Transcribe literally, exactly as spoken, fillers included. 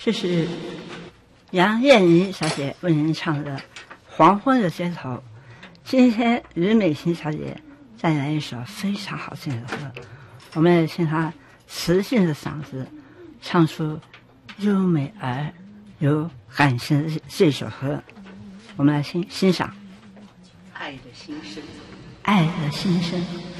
这是杨燕妮小姐为您唱的《黄昏的街头》。今天于美琴小姐再来一首非常好听的歌，我们也请她磁性的嗓子唱出优美而有感情的这首歌，我们来欣欣赏《 爱的心声》。 爱的心声。